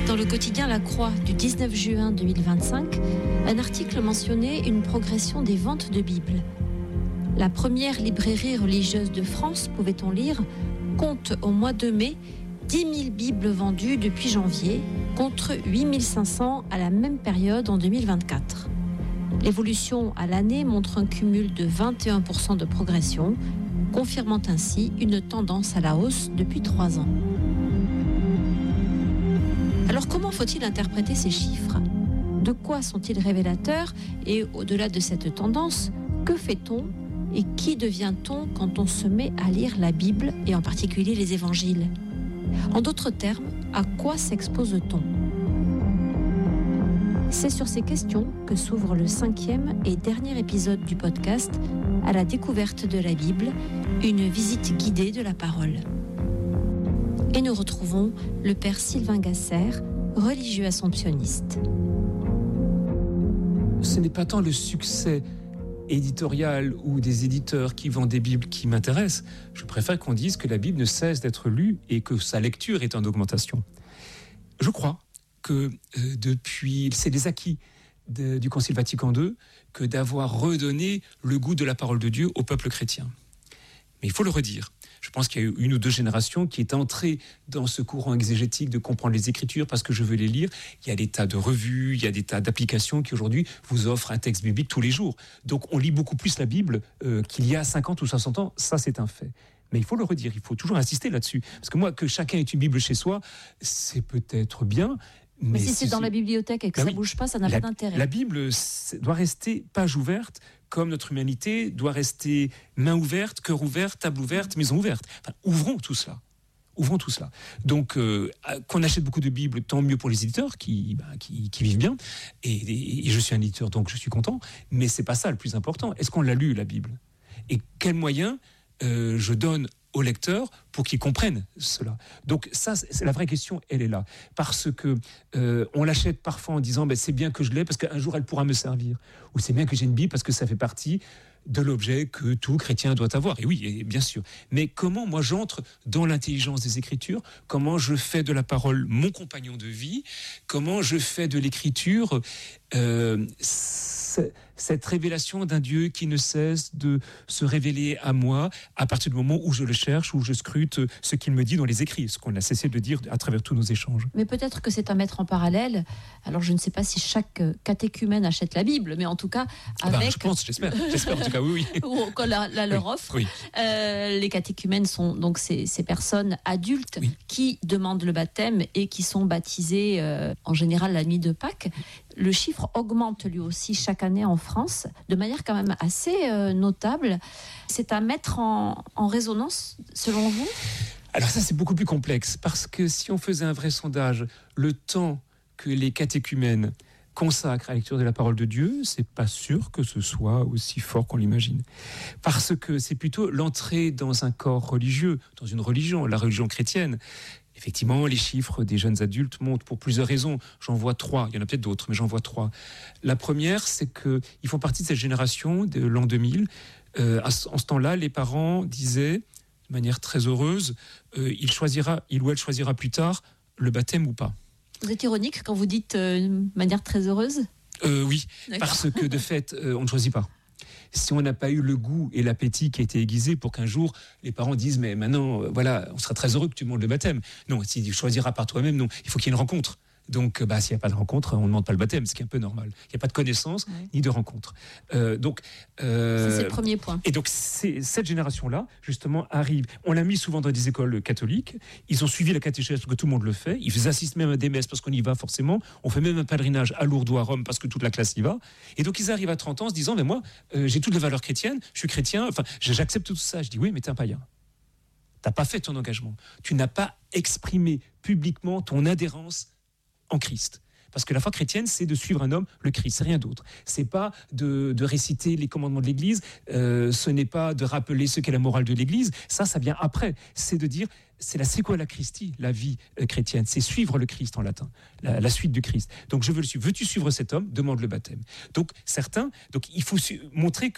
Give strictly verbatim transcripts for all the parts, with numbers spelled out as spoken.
Dans le quotidien La Croix du dix-neuf juin deux mille vingt-cinq, un article mentionnait une progression des ventes de Bibles. La première librairie religieuse de France, pouvait-on lire, compte au mois de mai dix mille Bibles vendues depuis janvier, contre huit mille cinq cents à la même période en deux mille vingt-quatre. L'évolution à l'année montre un cumul de vingt et un pour cent de progression, confirmant ainsi une tendance à la hausse depuis trois ans. Alors comment faut-il interpréter ces chiffres ? De quoi sont-ils révélateurs ? Et au-delà de cette tendance, que fait-on et qui devient-on quand on se met à lire la Bible et en particulier les évangiles ? En d'autres termes, à quoi s'expose-t-on ? C'est sur ces questions que s'ouvre le cinquième et dernier épisode du podcast à la découverte de la Bible, une visite guidée de la parole. Et nous retrouvons le père Sylvain Gasser, religieux assomptionniste. Ce n'est pas tant le succès éditorial ou des éditeurs qui vendent des Bibles qui m'intéressent. Je préfère qu'on dise que la Bible ne cesse d'être lue et que sa lecture est en augmentation. Je crois que euh, depuis, c'est des acquis de, du Concile Vatican deux que d'avoir redonné le goût de la parole de Dieu au peuple chrétien. Mais il faut le redire. Je pense qu'il y a eu une ou deux générations qui est entrée dans ce courant exégétique de comprendre les Écritures parce que je veux les lire. Il y a des tas de revues, il y a des tas d'applications qui aujourd'hui vous offrent un texte biblique tous les jours. Donc on lit beaucoup plus la Bible euh, qu'il y a cinquante ou soixante ans, ça c'est un fait. Mais il faut le redire, il faut toujours insister là-dessus. Parce que moi, que chacun ait une Bible chez soi, c'est peut-être bien. Mais, mais si, si c'est dans c'est... la bibliothèque et que ben ça oui, ne bouge pas, ça n'a la, pas d'intérêt. La Bible doit rester page ouverte, comme notre humanité doit rester main ouverte, cœur ouvert, table ouverte, maison ouverte. Enfin, ouvrons tout cela. Ouvrons tout cela. Donc, euh, qu'on achète beaucoup de Bibles, tant mieux pour les éditeurs qui, bah, qui, qui vivent bien. Et, et, et je suis un éditeur, donc je suis content. Mais c'est pas ça le plus important. Est-ce qu'on l'a lu, la Bible ? Et quels moyens euh, je donne aux lecteurs pour qu'ils comprennent cela. Donc ça, c'est la vraie question, elle est là. Parce que euh, on l'achète parfois en disant ben, c'est bien que je l'ai parce qu'un jour elle pourra me servir. Ou c'est bien que j'ai une Bible parce que ça fait partie de l'objet que tout chrétien doit avoir. Et oui, et bien sûr. Mais comment moi j'entre dans l'intelligence des Écritures ? Comment je fais de la parole mon compagnon de vie ? Comment je fais de l'Écriture euh, cette révélation d'un Dieu qui ne cesse de se révéler à moi à partir du moment où je le cherche, où je scrute ce qu'il me dit dans les écrits, ce qu'on a cessé de dire à travers tous nos échanges. Mais peut-être que c'est à mettre en parallèle. Alors je ne sais pas si chaque catéchumène achète la Bible, mais en tout cas avec... Ben, je pense, j'espère, j'espère en tout cas, oui, oui. Ou qu'on la, la leur offre. Oui, oui. Euh, les catéchumènes sont donc ces, ces personnes adultes oui. qui demandent le baptême et qui sont baptisées euh, en général la nuit de Pâques. Le chiffre augmente lui aussi chaque année en France, de manière quand même assez euh, notable. C'est à mettre en, en résonance, selon vous ? Alors ça, c'est beaucoup plus complexe, parce que si on faisait un vrai sondage, le temps que les catéchumènes consacrent à la lecture de la parole de Dieu, c'est pas sûr que ce soit aussi fort qu'on l'imagine. Parce que c'est plutôt l'entrée dans un corps religieux, dans une religion, la religion chrétienne. Effectivement, les chiffres des jeunes adultes montent pour plusieurs raisons. J'en vois trois. Il y en a peut-être d'autres, mais j'en vois trois. La première, c'est qu'ils font partie de cette génération de l'an deux mille. Euh, en ce temps-là, les parents disaient, de manière très heureuse, euh, il choisira, il ou elle choisira plus tard le baptême ou pas. Vous êtes ironique quand vous dites euh, de manière très heureuse ? euh, Oui, D'accord. Parce que de fait, euh, on ne choisit pas. Si on n'a pas eu le goût et l'appétit qui a été aiguisé pour qu'un jour les parents disent mais maintenant euh, voilà on sera très heureux que tu demandes le baptême. Non, si tu choisiras par toi-même, non, il faut qu'il y ait une rencontre. Donc bah, s'il n'y a pas de rencontre, on ne demande pas le baptême, ce qui est un peu normal. Il n'y a pas de connaissance oui. ni de rencontre. Euh, donc, euh, Ça, c'est le premier point. Et donc c'est, cette génération-là, justement, arrive. On l'a mis souvent dans des écoles catholiques. Ils ont suivi la catéchèse parce que tout le monde le fait. Ils assistent même à des messes parce qu'on y va forcément. On fait même un pèlerinage à Lourdes ou à Rome parce que toute la classe y va. Et donc ils arrivent à trente ans en se disant mais moi, euh, j'ai toutes les valeurs chrétiennes, je suis chrétien, enfin j'accepte tout ça. Je dis oui, mais t'es un païen. T'as pas fait ton engagement. Tu n'as pas exprimé publiquement ton adhérence en Christ. Parce que la foi chrétienne, c'est de suivre un homme, le Christ, c'est rien d'autre. C'est pas de, de réciter les commandements de l'Église, euh, ce n'est pas de rappeler ce qu'est la morale de l'Église, ça, ça vient après. C'est de dire, c'est la sequela Christi, la vie euh, chrétienne, c'est suivre le Christ en latin, la, la suite du Christ. Donc je veux le suivre. Veux-tu suivre cet homme ? Demande le baptême. Donc certains, donc il faut su- montrer que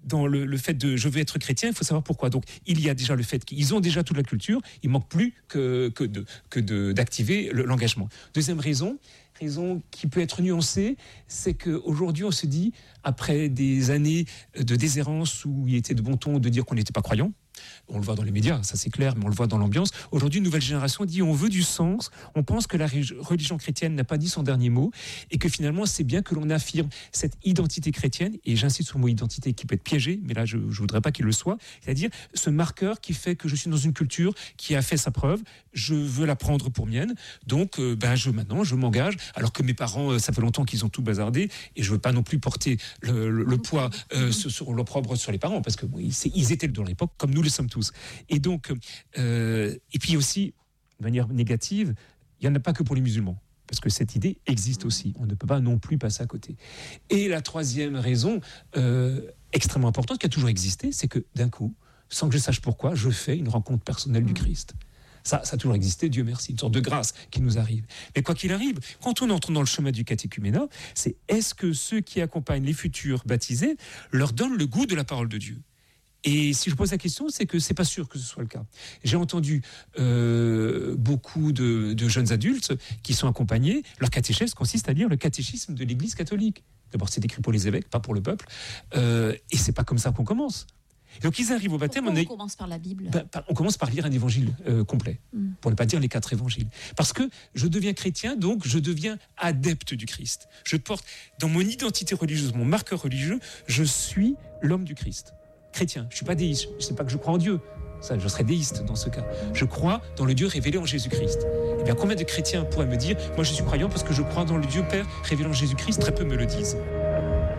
dans le, le fait de je veux être chrétien, il faut savoir pourquoi. Donc il y a déjà le fait qu'ils ont déjà toute la culture, il manque plus que, que, de, que de, d'activer le, l'engagement. Deuxième raison, raison qui peut être nuancée, c'est qu'aujourd'hui on se dit, après des années de déshérence où il était de bon ton de dire qu'on n'était pas croyant, on le voit dans les médias, ça c'est clair, mais on le voit dans l'ambiance. Aujourd'hui, une nouvelle génération dit on veut du sens, on pense que la religion chrétienne n'a pas dit son dernier mot et que finalement c'est bien que l'on affirme cette identité chrétienne, et j'insiste sur le mot identité qui peut être piégé, mais là je ne voudrais pas qu'il le soit, c'est-à-dire ce marqueur qui fait que je suis dans une culture qui a fait sa preuve, je veux la prendre pour mienne, donc euh, ben, je, maintenant je m'engage, alors que mes parents, ça fait longtemps qu'ils ont tout bazardé, et je ne veux pas non plus porter le, le, le poids, euh, sur l'opprobre sur les parents, parce que bon, ils, ils étaient dans l'époque comme nous le sommes tous. Et donc, euh, et puis aussi, de manière négative, il n'y en a pas que pour les musulmans, parce que cette idée existe aussi. On ne peut pas non plus passer à côté. Et la troisième raison, euh, extrêmement importante, qui a toujours existé, c'est que d'un coup, sans que je sache pourquoi, je fais une rencontre personnelle du Christ. Ça, ça a toujours existé, Dieu merci, une sorte de grâce qui nous arrive. Mais quoi qu'il arrive, quand on entre dans le chemin du catéchuménat, c'est est-ce que ceux qui accompagnent les futurs baptisés leur donnent le goût de la parole de Dieu ? Et si je pose la question, c'est que c'est pas sûr que ce soit le cas. J'ai entendu euh, beaucoup de, de jeunes adultes qui sont accompagnés. Leur catéchèse consiste à lire le catéchisme de l'Église catholique. D'abord, c'est écrit pour les évêques, pas pour le peuple. Euh, et c'est pas comme ça qu'on commence. Et donc, ils arrivent au baptême. Pourquoi on, on est... commence par la Bible. Ben, on commence par lire un évangile euh, complet, mm. pour ne pas dire les quatre évangiles. Parce que je deviens chrétien, donc je deviens adepte du Christ. Je porte dans mon identité religieuse, mon marqueur religieux, je suis l'homme du Christ. Chrétien, je ne suis pas déiste, je ne sais pas que je crois en Dieu, ça, je serais déiste dans ce cas. Je crois dans le Dieu révélé en Jésus-Christ. Eh bien, combien de chrétiens pourraient me dire, moi je suis croyant parce que je crois dans le Dieu Père révélé en Jésus-Christ, très peu me le disent.